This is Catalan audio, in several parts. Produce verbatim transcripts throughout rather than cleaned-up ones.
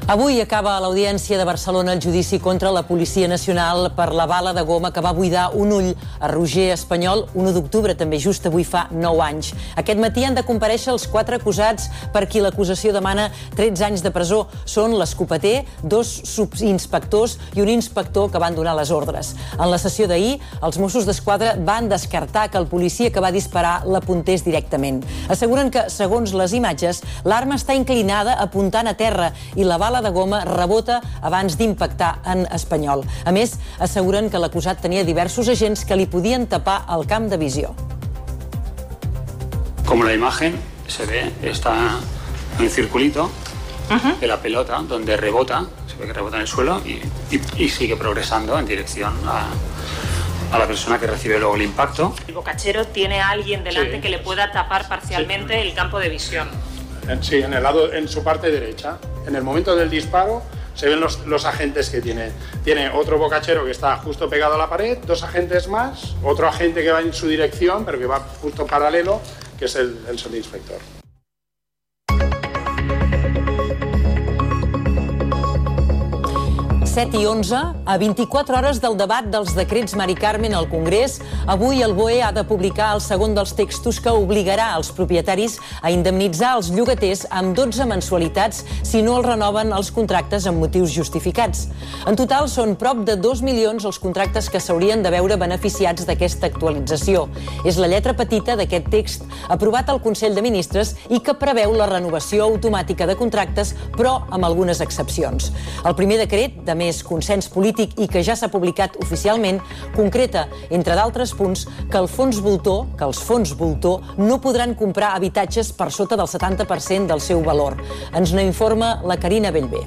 Avui acaba a l'Audiència de Barcelona el judici contra la Policia Nacional per la bala de goma que va buidar un ull a Roger Espanyol l'u d'octubre, també just avui fa nou anys. Aquest matí han de comparèixer els quatre acusats per qui l'acusació demana tretze anys de presó. Són l'escopeter, dos subinspectors i un inspector que van donar les ordres. En la sessió d'ahir, els Mossos d'Esquadra van descartar que el policia que va disparar l'apuntés directament. Asseguren que, segons les imatges, l'arma està inclinada apuntant a terra i la bala de goma rebota abans d'impactar en Espanyol. A més, asseguren que l'acusat tenia diversos agents que li podien tapar el camp de visió. Como la imagen se ve, está en el circulito uh-huh. de la pelota, donde rebota, se ve que rebota en el suelo y, y, y sigue progresando en dirección a, a la persona que recibe luego el impacto. El bocachero tiene a alguien delante sí. que le pueda tapar parcialmente sí. el campo de visión. Sí, en el lado, en su parte derecha. En el momento del disparo se ven los, los agentes que tiene. Tiene otro bocachero que está justo pegado a la pared, dos agentes más, otro agente que va en su dirección, pero que va justo paralelo, que es el, el subinspector. set i onze, a vint-i-quatre hores del debat dels decrets Mari Carmen al Congrés, avui el B O E ha de publicar el segon dels textos que obligarà els propietaris a indemnitzar els llogaters amb dotze mensualitats si no els renoven els contractes amb motius justificats. En total són prop de dos milions els contractes que s'haurien de veure beneficiats d'aquesta actualització. És la lletra petita d'aquest text aprovat al Consell de Ministres i que preveu la renovació automàtica de contractes, però amb algunes excepcions. El primer decret, de més consens polític i que ja s'ha publicat oficialment, concreta, entre d'altres punts, que el fons voltor, que els fons voltor no podran comprar habitatges per sota del setanta per cent del seu valor. Ens n'informa la Carina Bellver.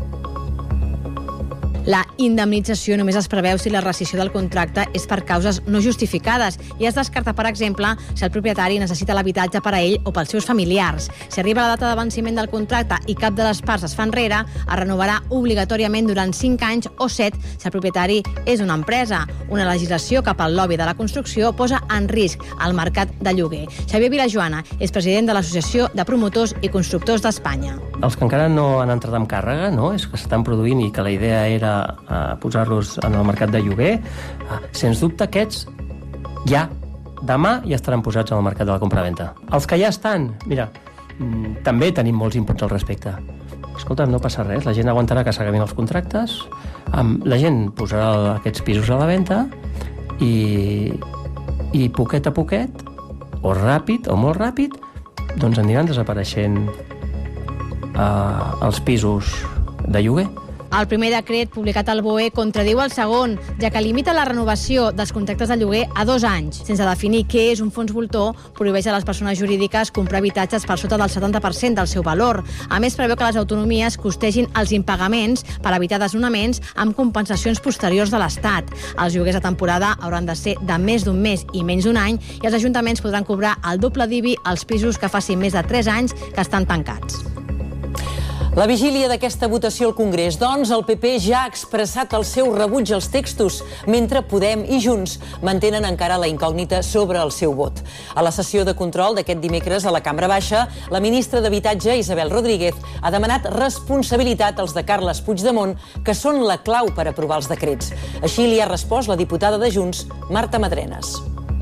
La indemnització només es preveu si la rescissió del contracte és per causes no justificades i es descarta, per exemple, si el propietari necessita l'habitatge per a ell o pels seus familiars. Si arriba la data de venciment del contracte i cap de les parts es fa enrere, es renovarà obligatòriament durant cinc anys o set si el propietari és una empresa. Una legislació que pel lobby de la construcció posa en risc el mercat de lloguer. Xavier Vilajoana és president de l'Associació de Promotors i Constructors d'Espanya. Els que encara no han entrat amb càrrega, no? És que s'estan produint i que la idea era a posar-los en el mercat de lloguer, sens dubte aquests ja, demà ja estaran posats en el mercat de la compraventa. Els que ja estan, mira, també tenim molts inputs al respecte. Escolta, no passa res, la gent aguantarà que s'acabin els contractes, la gent posarà aquests pisos a la venda i, i poquet a poquet, o ràpid o molt ràpid, doncs aniran desapareixent eh, els pisos de lloguer. El primer decret publicat al B O E contradiu el segon, ja que limita la renovació dels contractes de lloguer a dos anys. Sense definir què és un fons voltor, prohibeix a les persones jurídiques comprar habitatges per sota del setanta per cent del seu valor. A més, preveu que les autonomies costegin els impagaments per evitar desnonaments amb compensacions posteriors de l'Estat. Els lloguers de temporada hauran de ser de més d'un mes i menys d'un any i els ajuntaments podran cobrar el doble d'I B I als pisos que facin més de tres anys que estan tancats. La vigília d'aquesta votació al Congrés, doncs, el P P ja ha expressat el seu rebuig als textos, mentre Podem i Junts mantenen encara la incògnita sobre el seu vot. A la sessió de control d'aquest dimecres a la Cambra Baixa, la ministra d'Habitatge, Isabel Rodríguez, ha demanat responsabilitat als de Carles Puigdemont, que són la clau per aprovar els decrets. Així li ha respost la diputada de Junts, Marta Madrenes.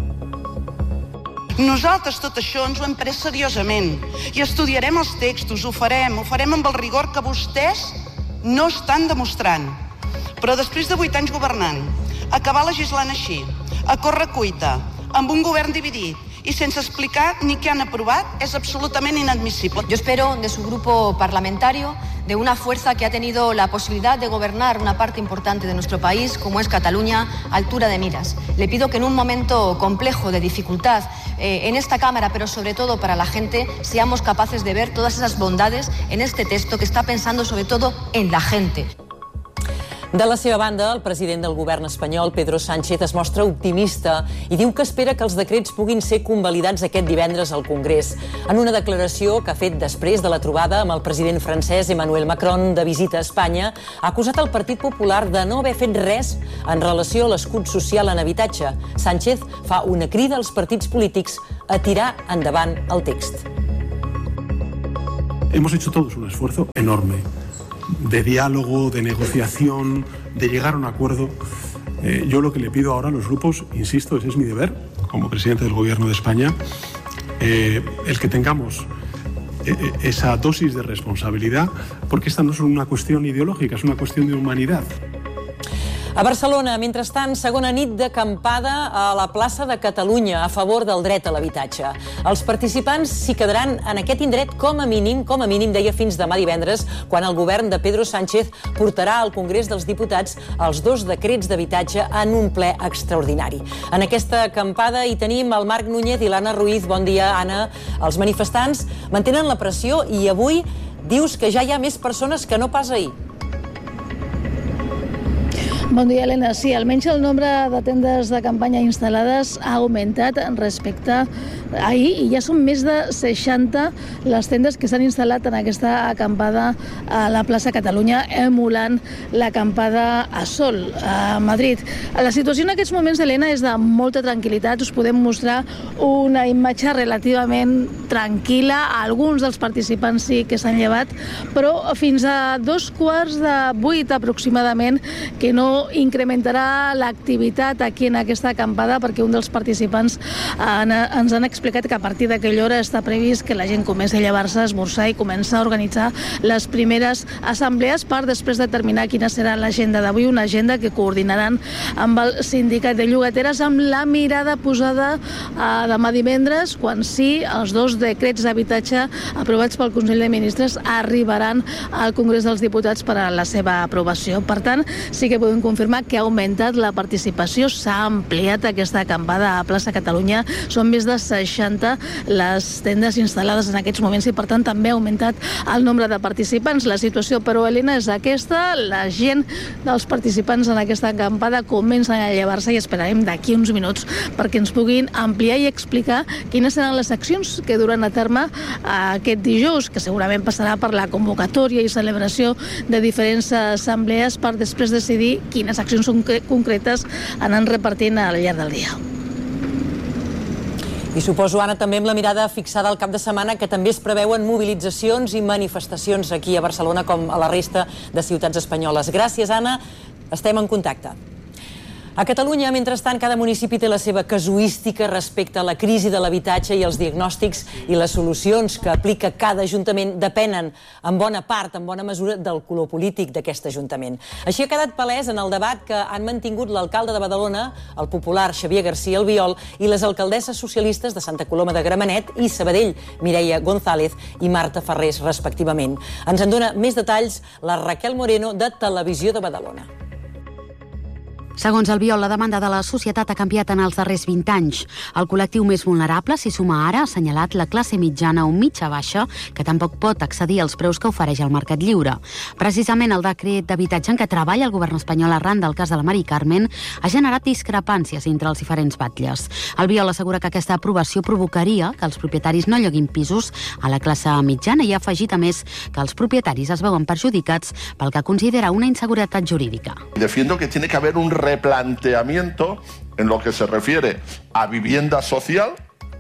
Nosaltres tot això ens ho hem pres seriosament i estudiarem els textos, ho farem, ho farem amb el rigor que vostès no estan demostrant. Però després de vuit anys governant, acabar legislant així, a correcuita, amb un govern dividit y sense explicar ni qué han aprovat es absolutamente inadmisible. Yo espero de su grupo parlamentario, de una fuerza que ha tenido la posibilidad de gobernar una parte importante de nuestro país, como es Cataluña, altura de miras. Le pido que en un momento complejo de dificultad eh, en esta Cámara, pero sobre todo para la gente, seamos capaces de ver todas esas bondades en este texto que está pensando sobre todo en la gente. De la seva banda, el president del govern espanyol, Pedro Sánchez, es mostra optimista i diu que espera que els decrets puguin ser convalidats aquest divendres al Congrés. En una declaració que ha fet després de la trobada amb el president francès Emmanuel Macron de visita a Espanya, ha acusat el Partit Popular de no haver fet res en relació a l'escut social en habitatge. Sánchez fa una crida als partits polítics a tirar endavant el text. Hemos hecho todos un esfuerzo enorme de diálogo, de negociación, de llegar a un acuerdo. Eh, yo lo que le pido ahora a los grupos, insisto, ese es mi deber como presidente del Gobierno de España, eh, el que tengamos eh, esa dosis de responsabilidad, porque esta no es una cuestión ideológica, es una cuestión de humanidad. A Barcelona, mentrestant, segona nit d'acampada a la plaça de Catalunya a favor del dret a l'habitatge. Els participants s'hi quedaran en aquest indret com a mínim, com a mínim, deia fins demà divendres, quan el govern de Pedro Sánchez portarà al Congrés dels Diputats els dos decrets d'habitatge en un ple extraordinari. En aquesta acampada hi tenim el Marc Núñez i l'Anna Ruiz. Bon dia, Anna. Els manifestants mantenen la pressió i avui dius que ja hi ha més persones que no pas ahir. Bon dia, Helena. Sí, almenys el nombre de tendes de campanya instal·lades ha augmentat respecte a ahir i ja són més de seixanta les tendes que s'han instal·lat en aquesta acampada a la plaça Catalunya, emulant l'acampada a Sol, a Madrid. La situació en aquests moments, Helena, és de molta tranquil·litat. Us podem mostrar una imatge relativament tranquil·la. Alguns dels participants sí que s'han llevat, però fins a dos quarts de vuit aproximadament, que no incrementarà l'activitat aquí en aquesta acampada, perquè un dels participants han, ens han explicat que a partir d'aquella hora està previst que la gent comenci a llevar-se, a esmorzar i comença a organitzar les primeres assemblees per després determinar quina serà l'agenda d'avui, una agenda que coordinaran amb el sindicat de llogateres, amb la mirada posada a demà divendres, quan sí, els dos decrets d'habitatge aprovats pel Consell de Ministres arribaran al Congrés dels Diputats per a la seva aprovació. Per tant, sí que podem confirmar que ha augmentat la participació, s'ha ampliat aquesta acampada a plaça Catalunya, són més de seixanta les tendes instal·lades en aquests moments i per tant també ha augmentat el nombre de participants. La situació, però, Helena, és aquesta, la gent dels participants en aquesta acampada comencen a llevar-se i esperarem d'aquí uns minuts perquè ens puguin ampliar i explicar quines seran les accions que duran a terme aquest dijous, que segurament passarà per la convocatòria i celebració de diferents assemblees per després decidir quines accions concretes anen repartint al llarg del dia. I suposo, Anna, també amb la mirada fixada al cap de setmana, que també es preveuen mobilitzacions i manifestacions aquí a Barcelona com a la resta de ciutats espanyoles. Gràcies, Anna. Estem en contacte. A Catalunya, mentrestant, cada municipi té la seva casuística respecte a la crisi de l'habitatge i els diagnòstics i les solucions que aplica cada ajuntament depenen, en bona part, en bona mesura, del color polític d'aquest ajuntament. Així ha quedat palès en el debat que han mantingut l'alcalde de Badalona, el popular Xavier García Albiol, i les alcaldesses socialistes de Santa Coloma de Gramenet i Sabadell, Mireia González i Marta Ferrés, respectivament. Ens en dona més detalls la Raquel Moreno, de Televisió de Badalona. Segons Albiol, la demanda de la societat ha canviat en els darrers vint anys. El col·lectiu més vulnerable s'hi suma ara, ha assenyalat, la classe mitjana o mitja-baixa, que tampoc pot accedir als preus que ofereix el mercat lliure. Precisament el decret d'habitatge en què treballa el govern espanyol arran del cas de la Mari Carmen ha generat discrepàncies entre els diferents batlles. Albiol assegura que aquesta aprovació provocaria que els propietaris no lloguin pisos a la classe mitjana i ha afegit, a més, que els propietaris es veuen perjudicats pel que considera una inseguretat jurídica. Defiendo que tiene que haber un replanteamiento en lo que se refiere a vivienda social,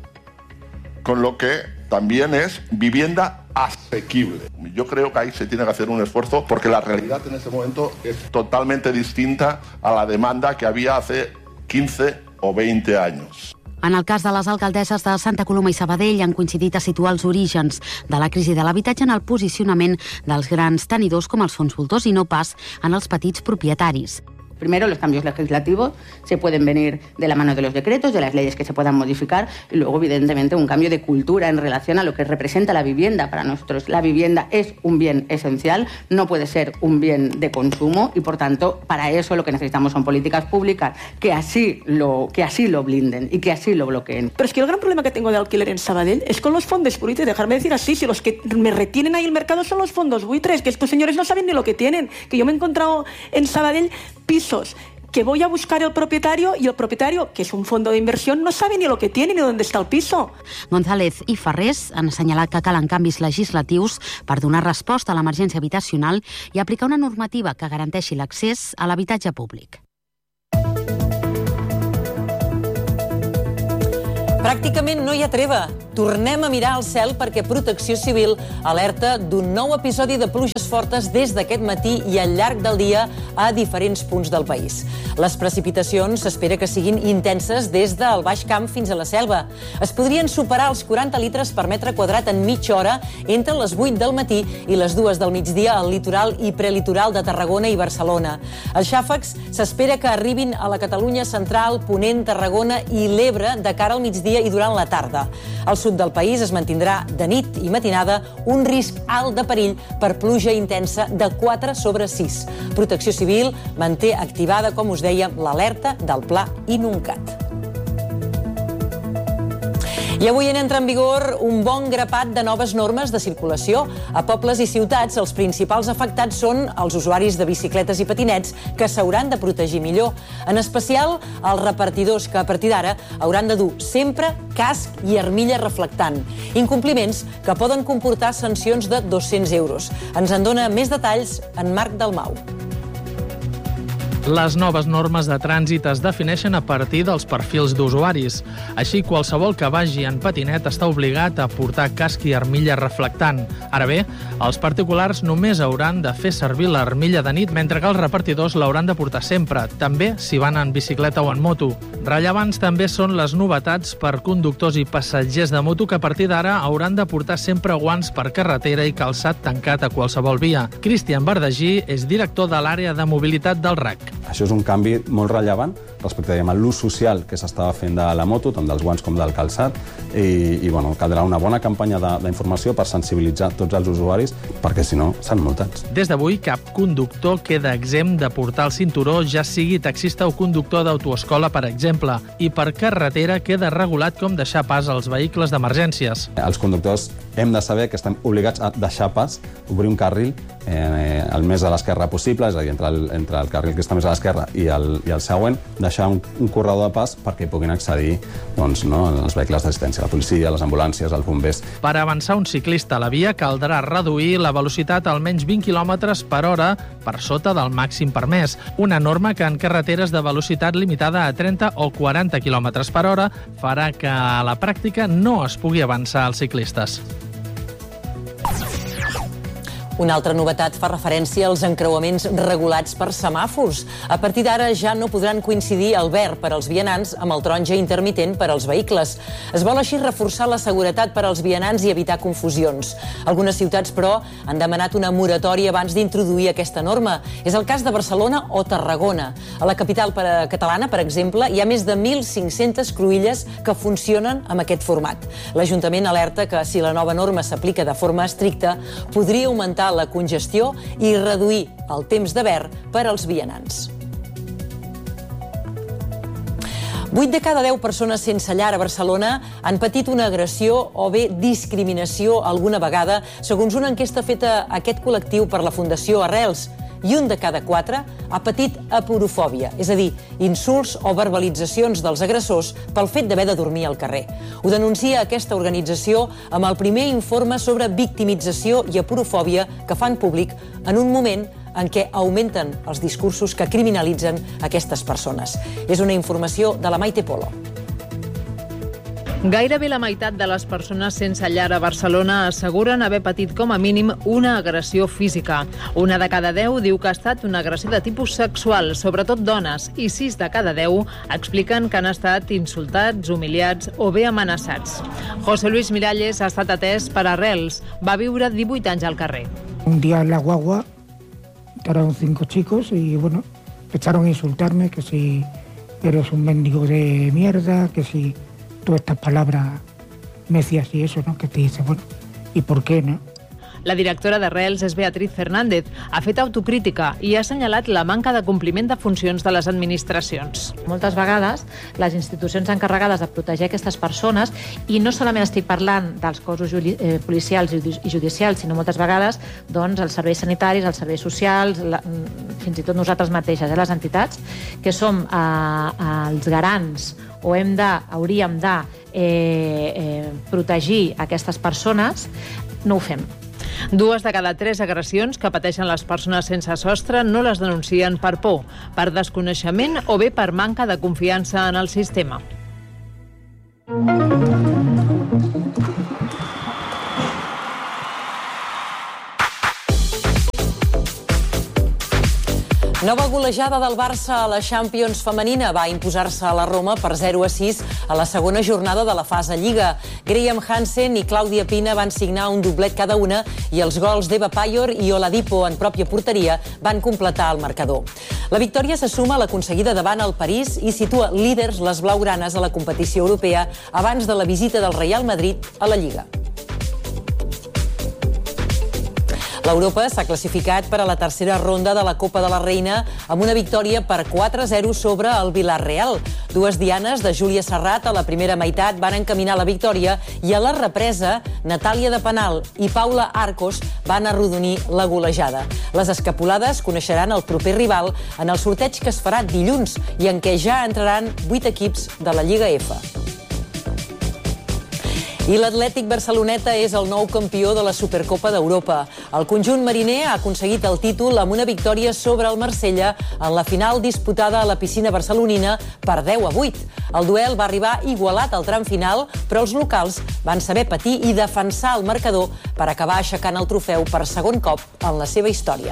con lo que también es vivienda asequible. Yo creo que ahí se tiene que hacer un esfuerzo porque la realidad en este momento es totalmente distinta a la demanda que había hace quince o veinte años. En el cas de les alcaldesses de Santa Coloma i Sabadell han coincidit a situar els orígens de la crisi de l'habitatge en el posicionament dels grans tenidors com els fons voltors i no pas en els petits propietaris. Primero, los cambios legislativos se pueden venir de la mano de los decretos, de las leyes que se puedan modificar, y luego, evidentemente, un cambio de cultura en relación a lo que representa la vivienda. Para nosotros, la vivienda es un bien esencial, no puede ser un bien de consumo, y, por tanto, para eso lo que necesitamos son políticas públicas que así lo, que así lo blinden y que así lo bloqueen. Pero es que el gran problema que tengo de alquiler en Sabadell es con los fondos buitres. Dejarme decir así, si los que me retienen ahí el mercado son los fondos buitres, que estos señores no saben ni lo que tienen, que yo me he encontrado en Sabadell pisos que voy a buscar el propietario y el propietario, que es un fondo de inversión, no sabe ni lo que tiene ni dónde está el piso. González i Ferrés han assenyalat que calen canvis legislatius per donar resposta a l'emergència habitacional i aplicar una normativa que garanteixi l'accés a l'habitatge públic. Pràcticament no hi ha treva. tornem a mirar al cel perquè Protecció Civil alerta d'un nou episodi de pluges fortes des d'aquest matí i al llarg del dia a diferents punts del país. Les precipitacions s'espera que siguin intenses des del Baix Camp fins a la Selva. Es podrien superar els quaranta litres per metre quadrat en mitja hora entre les vuit del matí i les dues del migdia al litoral i prelitoral de Tarragona i Barcelona. Els xàfecs s'espera que arribin a la Catalunya central, Ponent, Tarragona i l'Ebre de cara al migdia i durant la tarda. Al sud del país es mantindrà de nit i matinada un risc alt de perill per pluja intensa de quatre sobre sis. Protecció Civil manté activada, com us dèiem, l'alerta del Pla Inuncat. I avui entra en vigor un bon grapat de noves normes de circulació. A pobles i ciutats, els principals afectats són els usuaris de bicicletes i patinets, que s'hauran de protegir millor. En especial, els repartidors, que a partir d'ara hauran de dur sempre casc i armilla reflectant. Incompliments que poden comportar sancions de dos-cents euros. Ens en dona més detalls en Marc Dalmau. Les noves normes de trànsit es defineixen a partir dels perfils d'usuaris. Així, qualsevol que vagi en patinet està obligat a portar casc i armilla reflectant. Ara bé, els particulars només hauran de fer servir l'armilla de nit, mentre que els repartidors l'hauran de portar sempre, també si van en bicicleta o en moto. Rellevants també són les novetats per conductors i passatgers de moto, que a partir d'ara hauran de portar sempre guants per carretera i calçat tancat a qualsevol via. Cristian Bardagí és director de l'àrea de mobilitat del R A C. Això és un canvi molt rellevant respecte a l'ús social que s'estava fent de la moto, tant dels guants com del calçat, i, i bueno, caldrà una bona campanya d'informació per sensibilitzar tots els usuaris, perquè si no, s'han multats. Des d'avui, cap conductor queda exempt de portar el cinturó, ja sigui taxista o conductor d'autoescola, per exemple, i per carretera queda regulat com deixar pas als vehicles d'emergències. Els conductors hem de saber que estem obligats a deixar pas, obrir un carril eh, el més a l'esquerra possible, és a dir, entre el, entre el carril que està més a l'esquerra i, el, i el següent, deixar un, un corredor de pas perquè puguin accedir doncs, no, els vehicles d'assistència, la policia, les ambulàncies, els bombers. Per avançar un ciclista a la via caldrà reduir la velocitat a almenys vint quilòmetres per hora per sota del màxim permès, una norma que en carreteres de velocitat limitada a trenta o quaranta quilòmetres per hora farà que a la pràctica no es pugui avançar als ciclistes. Una altra novetat fa referència als encreuaments regulats per semàfors. A partir d'ara ja no podran coincidir el verd per als vianants amb el taronja intermitent per als vehicles. Es vol així reforçar la seguretat per als vianants i evitar confusions. Algunes ciutats, però, han demanat una moratòria abans d'introduir aquesta norma. És el cas de Barcelona o Tarragona. A la capital catalana, per exemple, hi ha més de mil cinc-centes cruïlles que funcionen amb aquest format. L'Ajuntament alerta que si la nova norma s'aplica de forma estricta, podria augmentar la congestió i reduir el temps de verd per als vianants. vuit de cada deu persones sense llar a Barcelona han patit una agressió o bé discriminació alguna vegada, segons una enquesta feta a aquest col·lectiu per la Fundació Arrels. I un de cada quatre ha patit aporofòbia, és a dir, insults o verbalitzacions dels agressors pel fet d'haver de dormir al carrer. Ho denuncia aquesta organització amb el primer informe sobre victimització i aporofòbia que fan públic en un moment en què augmenten els discursos que criminalitzen aquestes persones. És una informació de la Maite Polo. Gairebé la meitat de les persones sense llar a Barcelona asseguren haver patit com a mínim una agressió física. Una de cada deu diu que ha estat una agressió de tipus sexual, sobretot dones, i sis de cada deu expliquen que han estat insultats, humiliats o bé amenaçats. José Luis Miralles ha estat atès per Arrels. Va viure divuit anys al carrer. Un día en la guagua entraron cinco chicos y bueno, empezaron a insultarme que si eres un mendigo de mierda, que si todas estas palabras necias y eso, ¿no? Que te dice, bueno, ¿y por qué, no? La directora d'Arrels és Beatriz Fernández. Ha fet autocrítica i ha assenyalat la manca de compliment de funcions de les administracions. Moltes vegades les institucions encarregades de protegir aquestes persones, i no solament estic parlant dels cossos policials i judicials, sinó moltes vegades doncs, els serveis sanitaris, els serveis socials, la, fins i tot nosaltres mateixes, eh, les entitats, que som eh, els garants o hem de, hauríem de eh, eh, protegir aquestes persones, no ho fem. Dues de cada tres agressions que pateixen les persones sense sostre no les denuncien per por, per desconeixement o bé per manca de confiança en el sistema. Nova golejada del Barça a la Champions femenina. Va imposar-se a la Roma per zero a sis a la segona jornada de la fase Lliga. Graham Hansen i Clàudia Pina van signar un doblet cada una i els gols d'Eva Payor i Oladipo en pròpia porteria van completar el marcador. La victòria se suma a l'aconseguida davant el París i situa líders les blaugranes a la competició europea abans de la visita del Real Madrid a la Lliga. L'Europa s'ha classificat per a la tercera ronda de la Copa de la Reina amb una victòria per quatre a zero sobre el Villarreal. Dues dianes de Júlia Serrat a la primera meitat van encaminar la victòria i a la represa, Natàlia de Penal i Paula Arcos van arrodonir la golejada. Les escapolades coneixeran el proper rival en el sorteig que es farà dilluns i en què ja entraran vuit equips de la Lliga F. I l'Atlètic Barceloneta és el nou campió de la Supercopa d'Europa. El conjunt mariner ha aconseguit el títol amb una victòria sobre el Marsella en la final disputada a la piscina barcelonina per deu a vuit. El duel va arribar igualat al tram final, però els locals van saber patir i defensar el marcador per acabar aixecant el trofeu per segon cop en la seva història.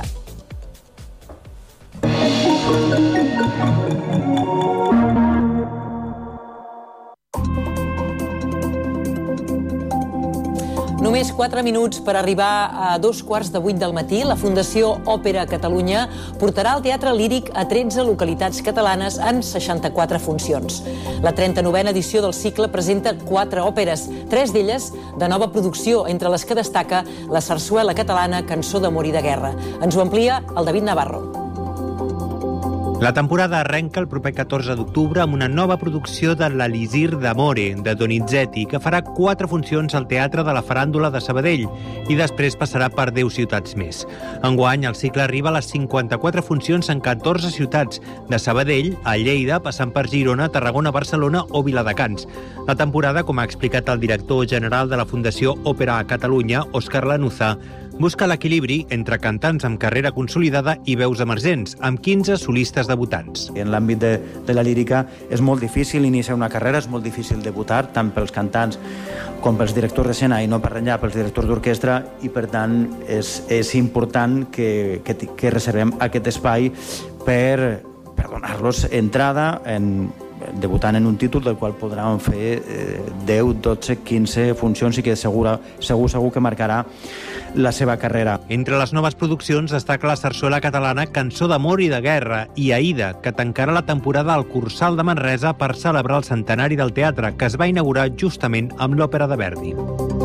Només quatre minuts per arribar a dos quarts de vuit del matí. La Fundació Òpera Catalunya portarà el teatre líric a tretze localitats catalanes en seixanta-quatre funcions. La trenta-novena edició del cicle presenta quatre òperes, tres d'elles de nova producció, entre les que destaca la sarsuela catalana Cançó d'amor i de guerra. Ens ho amplia el David Navarro. La temporada arrenca el proper catorze d'octubre amb una nova producció de l'Elisir d'Amore, de Donizetti, que farà quatre funcions al Teatre de la Faràndula de Sabadell i després passarà per deu ciutats més. Enguany, el cicle arriba a les cinquanta-quatre funcions en catorze ciutats, de Sabadell a Lleida, passant per Girona, Tarragona, Barcelona o Viladecans. La temporada, com ha explicat el director general de la Fundació Òpera a Catalunya, Òscar Lanuza, busca l'equilibri entre cantants amb carrera consolidada i veus emergents, amb quinze solistes debutants. En l'àmbit de, de la lírica és molt difícil iniciar una carrera, és molt difícil debutar, tant pels cantants com pels directors d'escena i no per enllà pels directors d'orquestra, i per tant és, és important que, que, que reservem aquest espai per, per donar-los entrada en debutant en un títol del qual podran fer eh, deu, dotze, quinze funcions i que segur, segur, segur que marcarà la seva carrera. Entre les noves produccions destaca la sarsuela catalana Cançó d'amor i de guerra i Aïda, que tancarà la temporada al Cursal de Manresa per celebrar el centenari del teatre, que es va inaugurar justament amb l'òpera de Verdi.